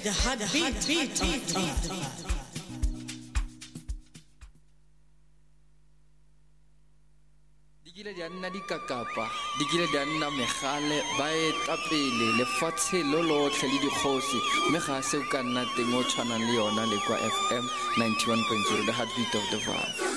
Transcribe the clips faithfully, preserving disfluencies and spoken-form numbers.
the heartbeat, beat, beat, beat. Di kile di anna dikakapa, di kile di anna megale, ba etapele lefatshe lo lotlhe le dikgosi, mme ga se o ka nna teng o tshwanang le yona le kwa F M ninety-one point zero, the heartbeat of the Vaal.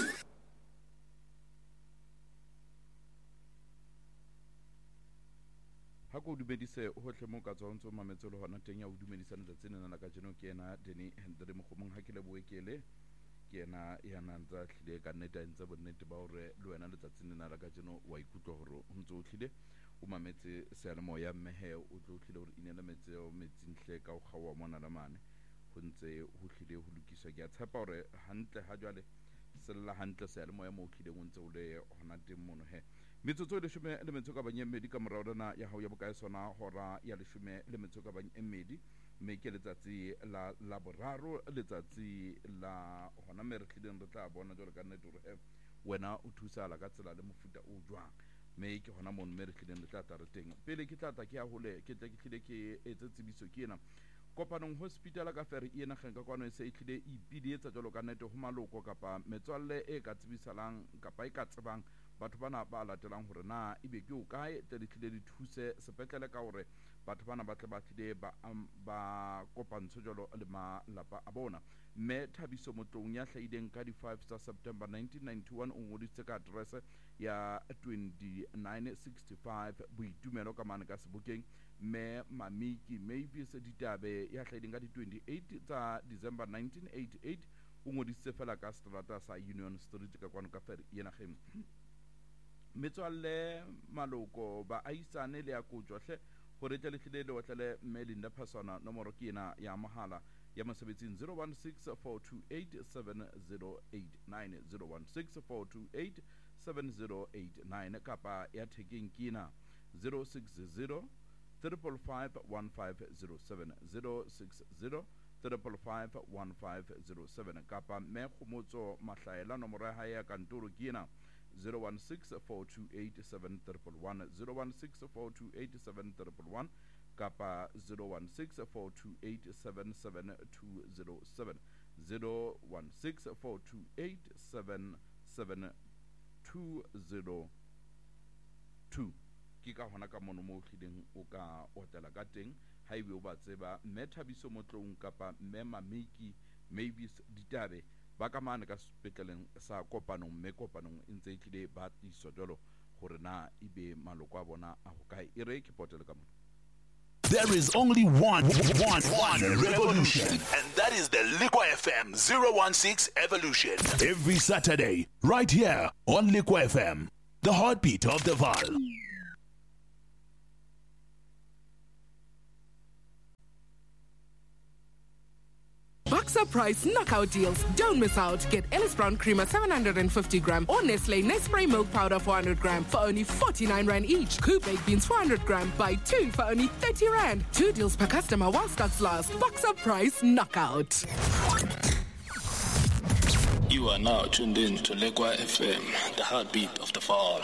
Ha go dumedise hohle mo ka tsontsho mametse le hona teng ya o dumedisana letsene nna ka jeno ke ena Denny Hendre Mogomong ha ke le boekele ke ena ya nantsa hlile ka nnete ntse bonnete ba hore le wena letsatsing nna la ka jeno wa ikutlo hore o ntse o hlile o mametse sealemo ya mmehe o tlo hlile hore inela metse o metsinhle ka o gawa mona la mane ho ntse ho hlile ho lokiswa ke a tshepa hore hantle ha jwale sella hantle sealemo ya mo hlile o ntse o le hona teng mono he metsotso le shume le metso ka banye mmedi ka morao dana ya hao ya bokae sona hora ya le shume le metso ka banye mmedi mme ke letsatsi la la boraro letsatsi la hona me re tlileng re tla bona jalo ka nnete hore wena o thusa la ka tsela le mofuta o jwang mme ke hona mono me re tlileng le tla tla re teng pele ke tla tla ke ya hole ke tla ke tlile ke etse tsibiso ke ena kopanong hospital ka fere e ena kgenka kwano e se e tlile e ipidietsa jalo ka nnete ho maloko kapa metswalle e ka tsibisalang kapa e ka tsebang batho bana ba latelang hore na ebe ke o kae tle di tlile di thuse sepetlele ka hore batho bana ba tle ba tlile ba ba kopantsho jalo le malapa a bona mme Thabiso Motlong ya hlaileng ka di five tsa September nineteen ninety-one o ngoditse ka address ya twenty-nine sixty-five Boitumelo ka mane ka Sebokeng mme Mamiki Mavis Ditabe ya hlaileng ka di twenty-eight tsa December nineteen eighty-eight o ngoditse fela ka strata sa Union Street ka kwano ka fere yena gem metswalle maloko ba aisane le ya kotjohle hore tle le tlile le otlele Melinda Persona nomoro ke ena ya mahala ya mosebetsing zero one six four two eight seven zero eight nine zero one six four two eight seven zero eight nine kapa ya thekeng ke ena zero six zero five five one five zero seven zero six zero five five one five zero seven kapa me khomotso mahlaela nomoro ya hae ya kantoro ke ena zero one six four two eight seven one one zero one six four two eight seven one one kapa zero one six four two eight seven seven two zero seven zero one six four two eight seven seven two zero two ke ka hona ka mono mo hlileng o ka otela ka teng haibe o ba tseba mme Thabiso Motlong kapa mme Mamiki Mavis Ditabe ba ka mane ka sepetleleng sa kopanong mme kopanong e ntse e tlile ba tiso jalo gore na ibe maloko a bona a ho kae e re ke potele ka mona. There is only one, one, one revolution, and that is the Liqua F M zero one six Evolution. Every Saturday, right here on Liqua F M, the heartbeat of the Vaal. Boxer Price knockout deals. Don't miss out. Get Ellis Brown Creamer seven hundred fifty gram or Nestle Nespray Milk Powder four hundred gram for only forty-nine rand each. Coop Baked Beans four hundred gram. Buy two for only thirty rand. Two deals per customer while stocks last. Boxer Price knockout. You are now tuned in to Liqua F M, the heartbeat of the Vaal.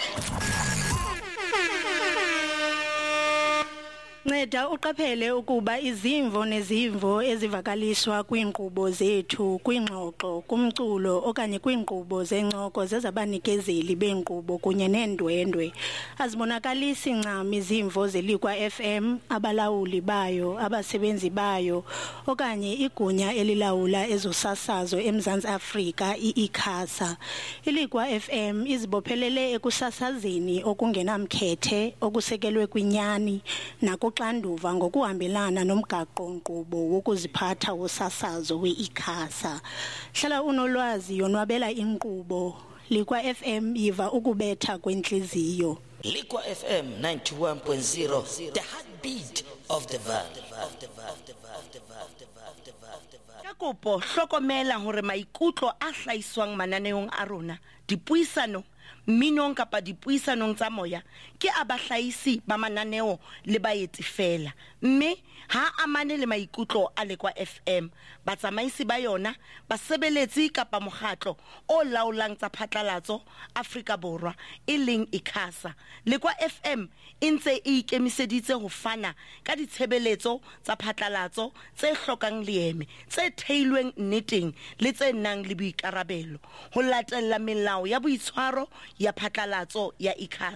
Nceda uqaphele ukuba izimvo nezimvo ezivakaliswa kwiinkqubo zethu kwingxoxo kumculo okanye kwiinkqubo zencoko zezabanikezeli beenkqubo kunye neendwendwe azibonakalisi ncam izimvo zeLiqua F M abalawuli bayo abasebenzi bayo okanye igunya elilawula ezosasazo eMzantsi Afrika iICASA. iLiqua F M izibophelele ekusasazeni okungenamkhethe okusekelwe kwinyani nako xanduva ngokuhambelana nomgaqo nkqubo wokuziphatha wosasazo weICASA. Hlala unolwazi yonwabela inkqubo. Liqua F M yiva ukubetha kwenhliziyo. Liqua F M ninety-one point zero, the heartbeat of the Vaal. Ka kopo hlokomela hore maikutlo a hlaiswang mananeong a rona dipuisano minong kapa dipuisanong tsa moya ke abahlaisi ba mananeo le baeti fela mme ha amane le maikutlo a Lekwa F M batsamaisi ba yona basebeletsi kapa mokgatlo o laolang tsa phatlalatso Afrika Borwa e leng ICASA. Lekwa F M e ntse e ikemiseditse ho fana ka ditshebeletso tsa phatlalatso tse hlokang leeme tse theilweng nneteng le tse nang le boikarabelo ho latella melao ya boitshwaro ya phatlalatso ya ICASA.